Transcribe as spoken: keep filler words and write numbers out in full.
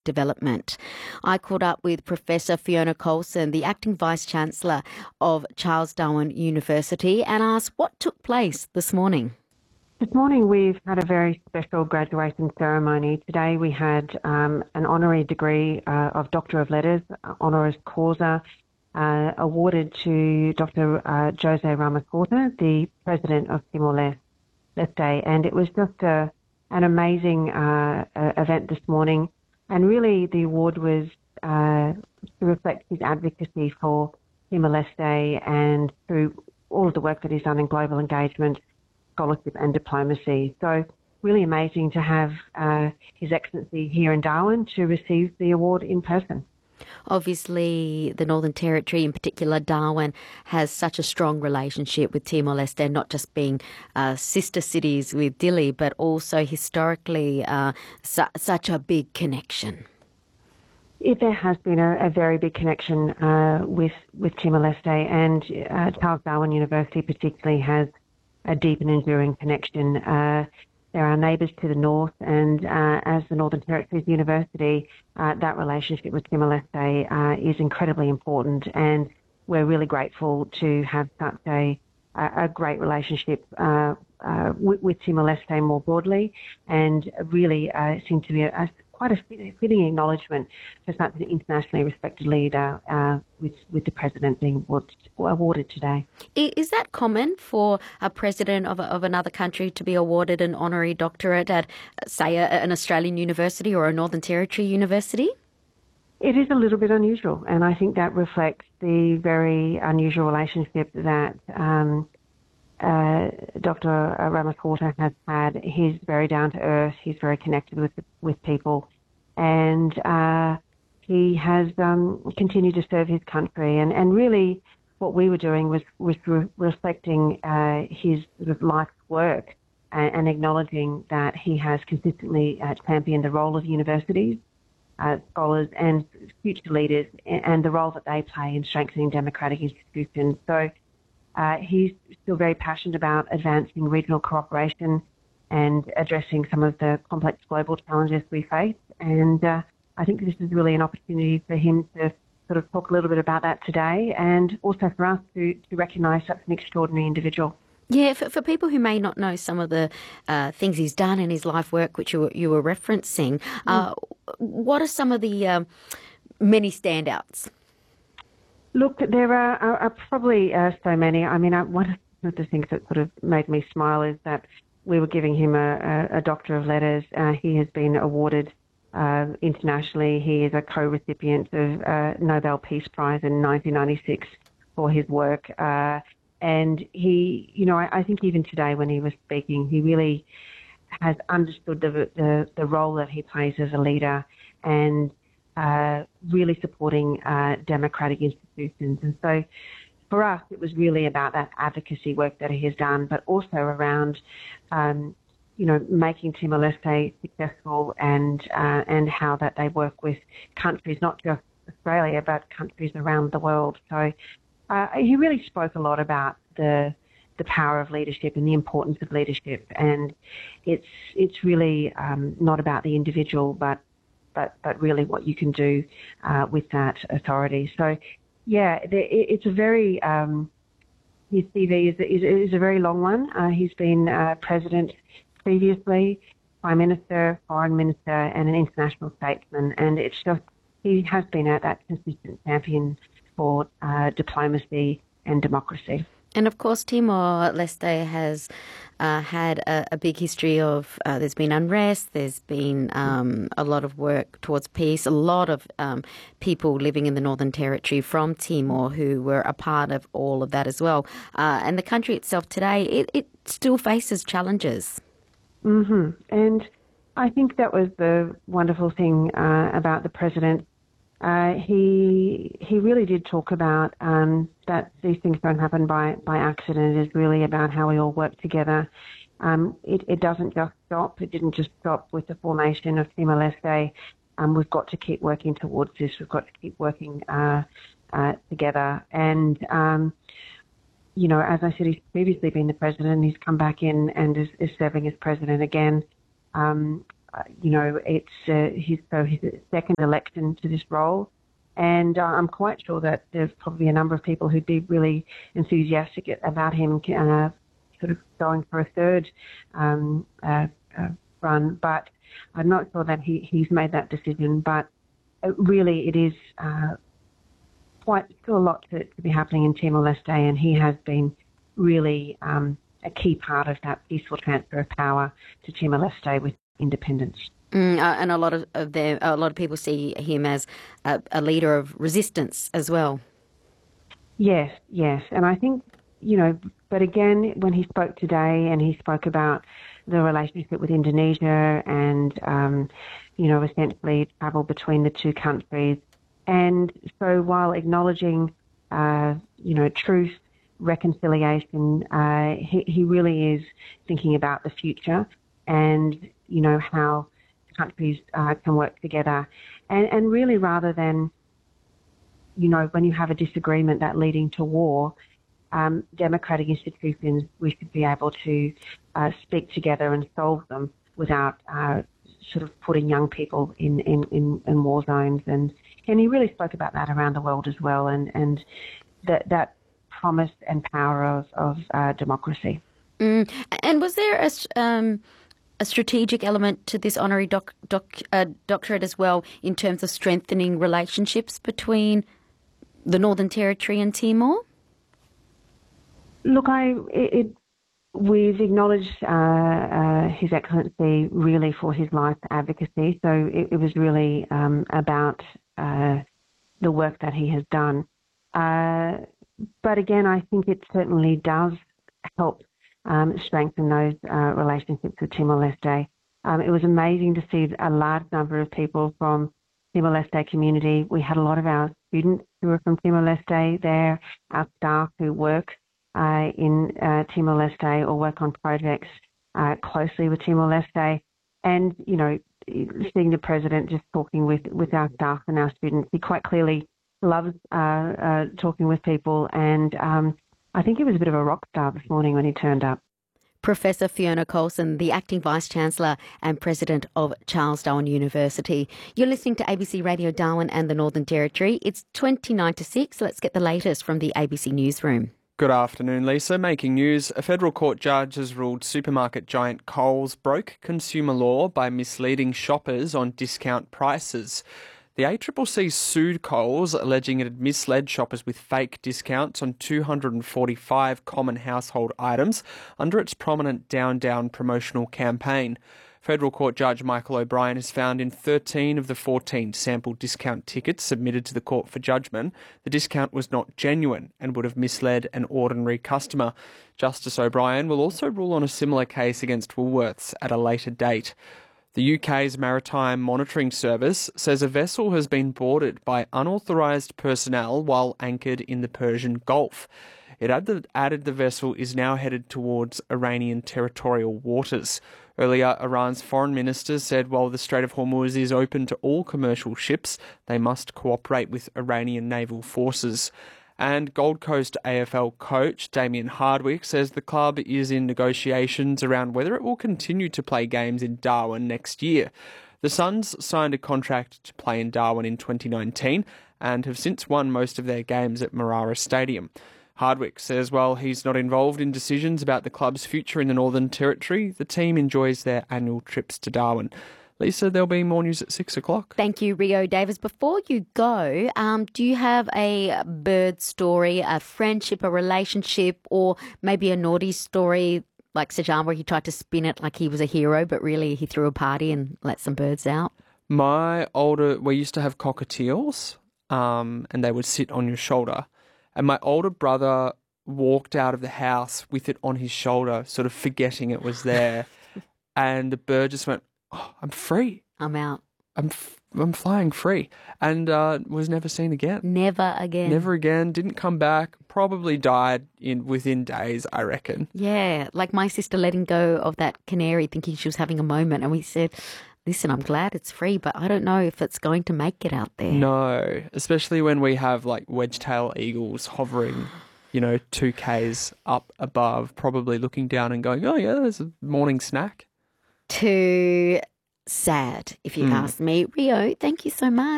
development. I caught up with Professor Fiona Coulson, the Acting Vice-Chancellor of Charles Darwin University, and asked what took place this morning. This morning we've had a very special graduation ceremony. Today we had um, an honorary degree uh, of Doctor of Letters, honoris causa, uh, awarded to Doctor Uh, Jose Ramos-Horta, the President of Timor-Leste, and it was just a, an amazing uh, uh, event this morning, and really the award was uh, to reflect his advocacy for Timor-Leste and through all of the work that he's done in global engagement, scholarship and diplomacy. So really amazing to have uh, His Excellency here in Darwin to receive the award in person. Obviously, the Northern Territory, in particular Darwin, has such a strong relationship with Timor-Leste, not just being uh, sister cities with Dili, but also historically uh, su- such a big connection. It, there has been a, a very big connection uh, with, with Timor-Leste, and uh, Charles Darwin University particularly has a deep and enduring connection. Uh, they're our neighbours to the north, and uh, as the Northern Territories University, uh, that relationship with Timor-Leste uh, is incredibly important, and we're really grateful to have such a, a great relationship uh, uh, with, with Timor-Leste more broadly, and really uh, seems to be a, a quite a fitting acknowledgement for such an internationally respected leader uh, with, with the President being awarded today. Is that common for a President of, a, of another country to be awarded an honorary doctorate at, say, a, an Australian university or a Northern Territory university? It is a little bit unusual, and I think that reflects the very unusual relationship that um, Uh, Doctor Ramos-Horta has had. He's very down to earth. He's very connected with with people, and uh, he has um, continued to serve his country. And, and really, what we were doing was was re- reflecting uh, his sort of life's work and, and acknowledging that he has consistently uh, championed the role of universities, uh, scholars, and future leaders, and, and the role that they play in strengthening democratic institutions. So. Uh, he's still very passionate about advancing regional cooperation and addressing some of the complex global challenges we face. And uh, I think this is really an opportunity for him to sort of talk a little bit about that today, and also for us to, to recognise such an extraordinary individual. Yeah, for, for people who may not know some of the uh, things he's done in his life work, which you were, you were referencing, uh, mm. what are some of the um, many standouts? Look, there are, are, are probably uh, so many. I mean, I, one of the things that sort of made me smile is that we were giving him a, a, a Doctor of Letters. Uh, he has been awarded uh, internationally. He is a co-recipient of uh, Nobel Peace Prize in nineteen ninety-six for his work. Uh, and he, you know, I, I think even today when he was speaking, he really has understood the, the, the role that he plays as a leader, and Uh, really supporting uh, democratic institutions. And so for us, it was really about that advocacy work that he has done, but also around, um, you know, making Timor-Leste successful, and uh, and how that they work with countries, not just Australia, but countries around the world. So uh, he really spoke a lot about the the power of leadership and the importance of leadership. And it's, it's really um, not about the individual, but But, but really what you can do uh, with that authority. So, yeah, it's a very, um, his C V is, is, is a very long one. Uh, he's been uh, president previously, prime minister, foreign minister, and an international statesman. And it's just, he has been at that consistent champion for uh, diplomacy and democracy. And of course, Timor-Leste has uh, had a, a big history of, uh, there's been unrest, there's been um, a lot of work towards peace, a lot of um, people living in the Northern Territory from Timor who were a part of all of that as well. Uh, and the country itself today, it, it still faces challenges. Mm-hmm. And I think that was the wonderful thing uh, about the President. Uh, he he really did talk about um, that these things don't happen by, by accident. It is really about how we all work together. Um, it, it doesn't just stop. It didn't just stop with the formation of Timor-Leste. Um, we've got to keep working towards this. We've got to keep working uh, uh, together. And, um, you know, as I said, he's previously been the President. He's come back in and is, is serving as President again. Um, uh, you know, it's uh, his, so his second election to this role. And uh, I'm quite sure that there's probably a number of people who'd be really enthusiastic about him uh, sort of going for a third um, uh, uh, run. But I'm not sure that he, he's made that decision. But it really, it is uh, quite still a lot to, to be happening in Timor-Leste, and he has been really um, a key part of that peaceful transfer of power to Timor-Leste with independence. Mm, uh, and a lot of, of them, a lot of people see him as a, a leader of resistance as well. Yes, yes, and I think, you know, but again, when he spoke today, and he spoke about the relationship with Indonesia, and um, you know, essentially travel between the two countries, and so while acknowledging, uh, you know, truth, reconciliation, uh, he, he really is thinking about the future, and you know how countries uh, can work together, and, and really rather than, you know, when you have a disagreement that leading to war, um, democratic institutions, we should be able to uh, speak together and solve them without uh, sort of putting young people in, in, in, in war zones. And, and he really spoke about that around the world as well, and, and that, that promise and power of, of uh, democracy. Mm. And was there a... Um a strategic element to this honorary doc, doc, uh, doctorate as well, in terms of strengthening relationships between the Northern Territory and Timor? Look, I it, it, we've acknowledged uh, uh, His Excellency really for his life advocacy, so it, it was really um, about uh, the work that he has done. Uh, but again, I think it certainly does help Um, strengthen those uh, relationships with Timor-Leste. Um, it was amazing to see a large number of people from Timor-Leste community. We had a lot of our students who are from Timor-Leste there, our staff who work uh, in uh, Timor-Leste or work on projects uh, closely with Timor-Leste. And, you know, seeing the President just talking with, with our staff and our students, he quite clearly loves uh, uh, talking with people, and um, I think he was a bit of a rock star this morning when he turned up. Professor Fiona Coulson, the Acting Vice-Chancellor and President of Charles Darwin University. You're listening to A B C Radio Darwin and the Northern Territory. It's twenty-nine to six. Let's get the latest from the A B C Newsroom. Good afternoon, Lisa. Making news, a federal court judge has ruled supermarket giant Coles broke consumer law by misleading shoppers on discount prices. The A C C C sued Coles, alleging it had misled shoppers with fake discounts on two hundred forty-five common household items under its prominent Down Down promotional campaign. Federal Court Judge Michael O'Brien has found in thirteen of the fourteen sample discount tickets submitted to the court for judgment, the discount was not genuine and would have misled an ordinary customer. Justice O'Brien will also rule on a similar case against Woolworths at a later date. The U K's Maritime Monitoring Service says a vessel has been boarded by unauthorised personnel while anchored in the Persian Gulf. It added, added the vessel is now headed towards Iranian territorial waters. Earlier, Iran's foreign minister said while the Strait of Hormuz is open to all commercial ships, they must cooperate with Iranian naval forces. And Gold Coast A F L coach Damien Hardwick says the club is in negotiations around whether it will continue to play games in Darwin next year. The Suns signed a contract to play in Darwin in twenty nineteen and have since won most of their games at Marara Stadium. Hardwick says while he's not involved in decisions about the club's future in the Northern Territory, the team enjoys their annual trips to Darwin. Lisa, there'll be more news at six o'clock. Thank you, Rio Davis. Before you go, um, do you have a bird story, a friendship, a relationship, or maybe a naughty story like Sajan where he tried to spin it like he was a hero, but really he threw a party and let some birds out? My older, we used to have cockatiels, um, and they would sit on your shoulder. And my older brother walked out of the house with it on his shoulder, sort of forgetting it was there. And the bird just went, oh, I'm free. I'm out. I'm f- I'm flying free. And uh, was never seen again. Never again. Never again. Didn't come back. Probably died in within days, I reckon. Yeah, like my sister letting go of that canary thinking she was having a moment. And we said, listen, I'm glad it's free, but I don't know if it's going to make it out there. No, especially when we have like wedge-tail eagles hovering, you know, two Ks up above, probably looking down and going, oh yeah, there's a morning snack. To sad, if you mm. ask me. Rio, thank you so much.